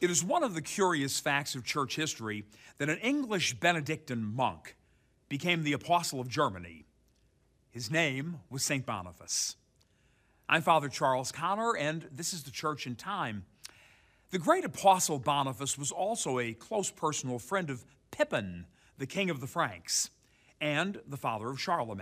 It is one of the curious facts of church history that an English Benedictine monk became the apostle of Germany. His name was St. Boniface. I'm Father Charles Connor, and this is the Church in Time. The great apostle Boniface was also a close personal friend of Pippin, the king of the Franks, and the father of Charlemagne.